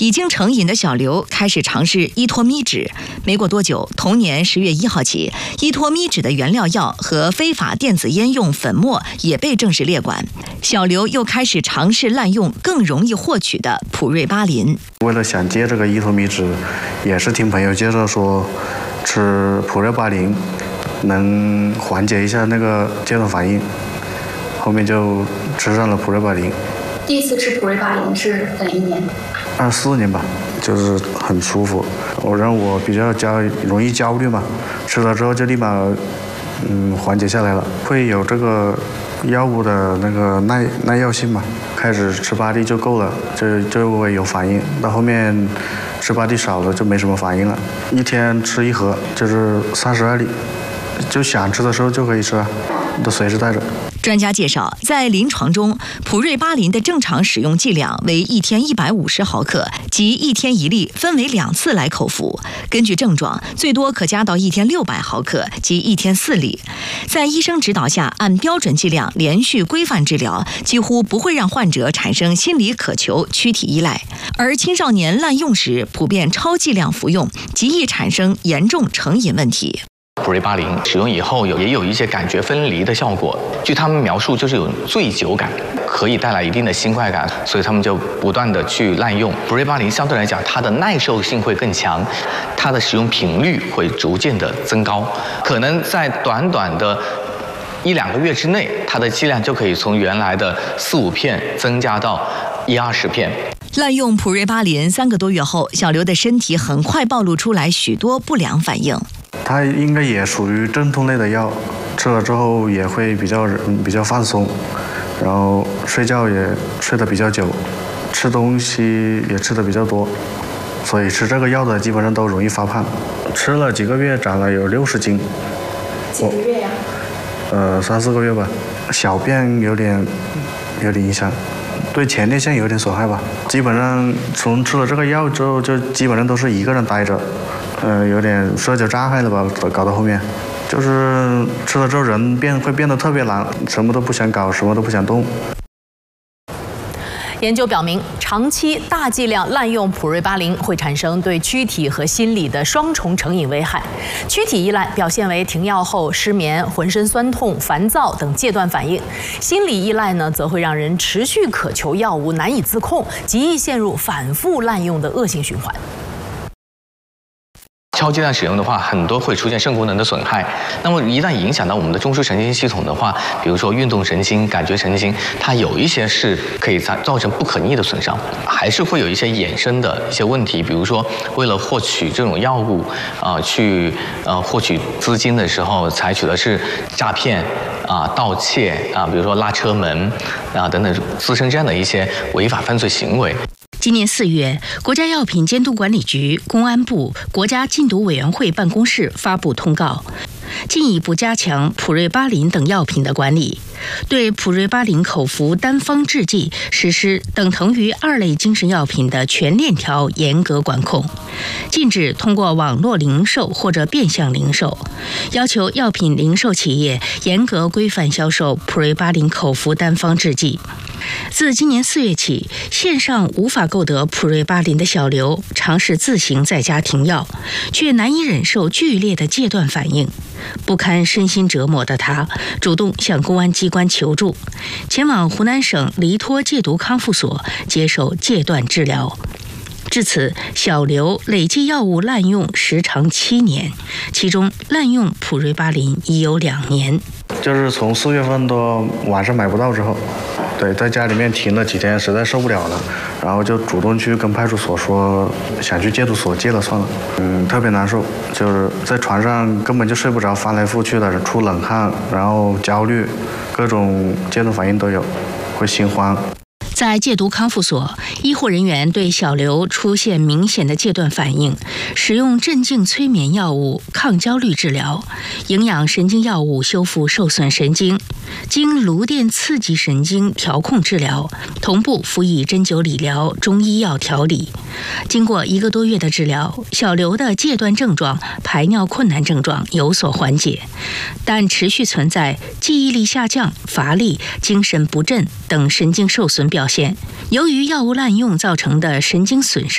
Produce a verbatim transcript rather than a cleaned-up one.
已经成瘾的小刘开始尝试依托咪酯。没过多久，同年十月一号起，依托咪酯的原料药和非法电子烟用粉末也被正式列管。小刘又开始尝试滥用更容易获取的普瑞巴林。 为了想戒这个依托咪酯，也是听朋友介绍说吃普瑞巴林能缓解一下那个戒断反应，后面就吃上了普瑞巴林。 第一次吃普瑞巴林是哪一年？ 二四年吧，就是很舒服。我让我比较焦容易焦虑嘛，吃了之后就立马嗯缓解下来了。会有这个药物的那个耐耐药性嘛，开始吃八粒就够了，就就会有反应。到后面吃八粒少了就没什么反应了，一天吃一盒就是三十二粒，就想吃的时候就可以吃啊，都随时带着。 专家介绍，在临床中，普瑞巴林的正常使用剂量为一天一百五十毫克，即一天一粒，分为两次来口服。根据症状，最多可加到一天六百毫克，即一天四粒。在医生指导下，按标准剂量连续规范治疗，几乎不会让患者产生心理渴求、躯体依赖。而青少年滥用时，普遍超剂量服用，极易产生严重成瘾问题。 普瑞巴林使用以后有也有一些感觉分离的效果，据他们描述就是有醉酒感，可以带来一定的新快感，所以他们就不断的去滥用。普瑞巴林相对来讲，它的耐受性会更强，它的使用频率会逐渐的增高，可能在短短的一两个月之内，它的剂量就可以从原来的四五片增加到一二十片。 滥用普瑞巴林三个多月后，小刘的身体很快暴露出来许多不良反应。 它应该也属于镇痛类的药，吃了之后也会比较比较放松，然后睡觉也睡得比较久，吃东西也吃得比较多，所以吃这个药的基本上都容易发胖。吃了几个月，长了有六十斤。 几个月呀？ 呃，三四个月吧。小便有点有点影响，对前列腺有点损害吧。基本上从吃了这个药之后，就基本上都是一个人待着。呃，有点社交障碍了吧，搞到后面，就是吃了之后人变会变得特别懒，什么都不想搞，什么都不想动。 研究表明，长期大剂量滥用普瑞巴林会产生对躯体和心理的双重成瘾危害。躯体依赖表现为停药后失眠、浑身酸痛、烦躁等戒断反应；心理依赖呢，则会让人持续渴求药物，难以自控，极易陷入反复滥用的恶性循环。 超剂量使用的话，很多会出现肾功能的损害。那么一旦影响到我们的中枢神经系统的话，比如说运动神经、感觉神经，它有一些是可以造成不可逆的损伤，还是会有一些衍生的一些问题。比如说，为了获取这种药物，啊、呃，去呃获取资金的时候，采取的是诈骗啊、盗窃啊，比如说拉车门啊等等，滋生这样的一些违法犯罪行为。 今年四月，国家药品监督管理局、公安部、国家禁毒委员会办公室发布通告，进一步加强普瑞巴林等药品的管理，对普瑞巴林口服单方制剂实施等同于二类精神药品的全链条严格管控，禁止通过网络零售或者变相零售，要求药品零售企业严格规范销售普瑞巴林口服单方制剂。自今年四月起，线上无法购得普瑞巴林的小刘尝试自行在家停药，却难以忍受剧烈的戒断反应。不堪身心折磨的他，主动向公安机关求助，前往湖南省离脱戒毒康复所接受戒断治疗。至此，小刘累计药物滥用时长七年，其中滥用普瑞巴林已有两年。 就是从四月份都晚上买不到之后，对，在家里面停了几天，实在受不了了，然后就主动去跟派出所说想去戒毒所戒了算了。嗯，特别难受，就是在床上根本就睡不着，翻来覆去的，出冷汗，然后焦虑，各种戒断反应都有，会心慌。 在戒毒康复所，医护人员对小刘出现明显的戒断反应，使用镇静催眠药物、抗焦虑治疗、营养神经药物修复受损神经，经颅电刺激神经调控治疗，同步辅以针灸理疗、中医药调理。经过一个多月的治疗，小刘的戒断症状、排尿困难症状有所缓解，但持续存在记忆力下降、乏力、精神不振等神经受损表现。由于药物滥用造成的神经损伤